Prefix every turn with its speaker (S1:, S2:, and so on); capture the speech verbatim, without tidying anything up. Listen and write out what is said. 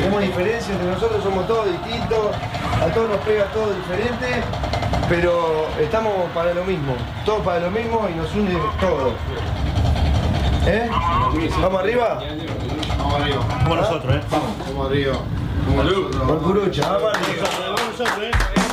S1: tenemos diferencias entre nosotros, somos todos distintos, a todos nos pega todo diferente, pero estamos para lo mismo, todos para lo mismo y nos une todo. ¿Eh? ¿Vamos arriba?
S2: Vamos arriba.
S3: Como nosotros, ¿eh?
S2: Vamos. Vamos arriba. Como nosotros.
S1: Con Curucha, vamos arriba.
S3: Vamos nosotros, ¿eh?